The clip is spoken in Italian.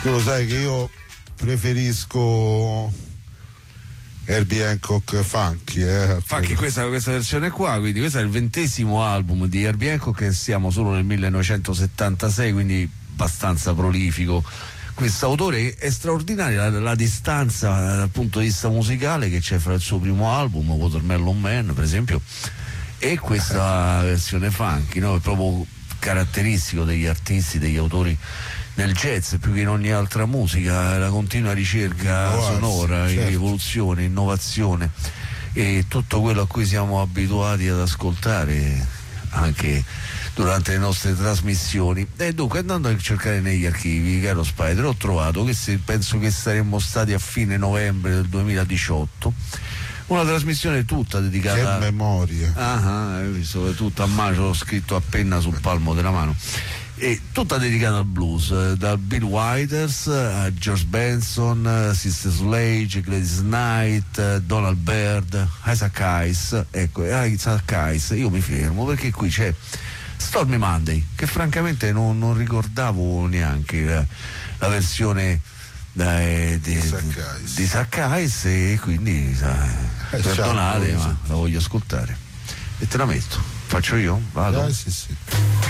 Tu lo sai che io preferisco Herbie Hancock Funky. Funky, questa versione qua, quindi questo è il 20° album di Herbie Hancock e siamo solo nel 1976, quindi abbastanza prolifico. Questo autore è straordinaria la distanza dal punto di vista musicale che c'è fra il suo primo album, Watermelon Man per esempio, e questa versione funky, no? È proprio caratteristico degli artisti, degli autori nel jazz più che in ogni altra musica, la continua ricerca sonora, certo. Evoluzione, innovazione e tutto quello a cui siamo abituati ad ascoltare anche durante le nostre trasmissioni. E dunque, andando a cercare negli archivi, caro Spider, ho trovato che penso che saremmo stati a fine novembre del 2018, una trasmissione tutta dedicata che memoria, ho visto tutta a mano, l'ho scritto a penna sul palmo della mano, e tutta dedicata al blues, da Bill Withers a George Benson, Sister Sledge, Gladys Knight, Donald Byrd, Isaac Hayes. Ecco, Isaac Hayes, io mi fermo perché qui c'è Stormy Monday, che francamente non ricordavo neanche la versione di Isaac Hayes, e quindi perdonate, ma la voglio ascoltare e te la metto. Faccio io? Vado? Sì.